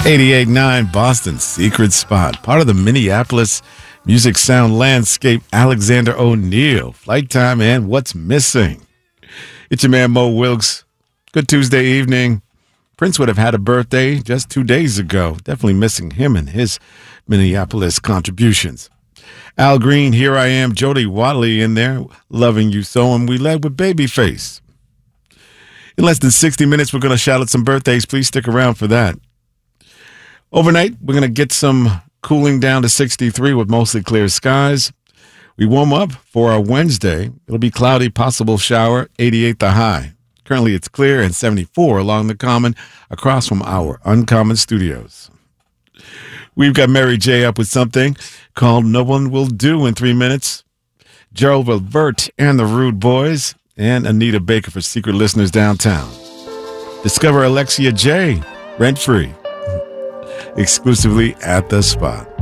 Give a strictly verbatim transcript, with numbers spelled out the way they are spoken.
eighty-eight point nine Boston's secret spot. Part of the Minneapolis music sound landscape. Alexander O'Neal, Flight Time, and What's Missing. It's your man Mo Wilkes. Good Tuesday evening. Prince would have had a birthday just two days ago. Definitely missing him and his Minneapolis contributions. Al Green, Here I Am, Jody Watley in there, Loving You So, and we led with Babyface. In less than sixty minutes, we're going to shout out some birthdays. Please stick around for that. Overnight, we're going to get some cooling down to sixty-three with mostly clear skies. We warm up for our Wednesday. It'll be cloudy, possible shower, eighty-eight the high. Currently, it's clear and seventy-four along the Common across from our Uncommon Studios. We've got Mary J up with something called No One Will Do in three minutes. Gerald Levert and the Rude Boys, and Anita Baker for secret listeners downtown. Discover Alexia J, Rent Free, exclusively at The Spot.